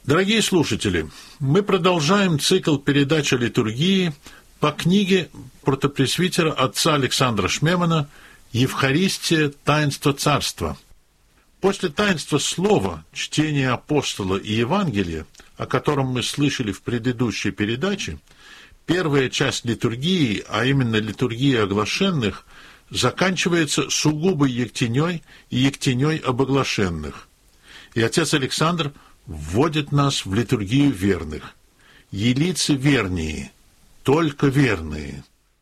Дорогие слушатели, мы продолжаем цикл передач о литургии по книге протопресвитера отца Александра Шмемана «Евхаристия. Таинство Царства». После таинства слова, чтения апостола и Евангелия, о котором мы слышали в предыдущей передаче, первая часть литургии, а именно литургия оглашенных, заканчивается сугубой ектеней и ектеней об оглашенных. И отец Александр вводит нас в литургию верных. Елицы вернее, только верные.